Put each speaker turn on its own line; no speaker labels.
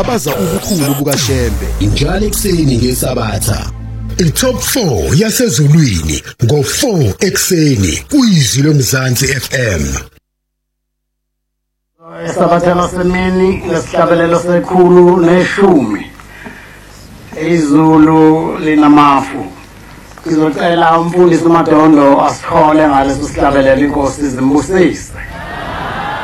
abaza ubukhulu bukaShembe
njalo ekseni ngeSabatha.
iTop 4 yasezulwini ngo4 ekseni kuyizwi loMzansi FM.
Sabatha lasemini lesihlabelelo sekhulu neshumi. Izulu linamafu. Sizocela umfundisi uMadondo asikhole ngaleso sihlabelelo inkosi zimbusise.